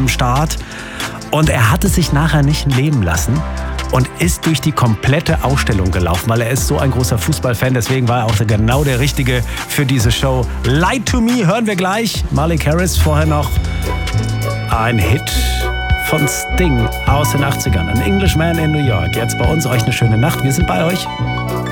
am Start. Und er hat es sich nachher nicht leben lassen und ist durch die komplette Ausstellung gelaufen, weil er ist so ein großer Fußballfan. Deswegen war er auch genau der Richtige für diese Show. Lie to Me hören wir gleich. Malik Harris, vorher noch ein Hit von Sting aus den 80ern. An Englishman in New York. Jetzt bei uns, euch eine schöne Nacht. Wir sind bei euch.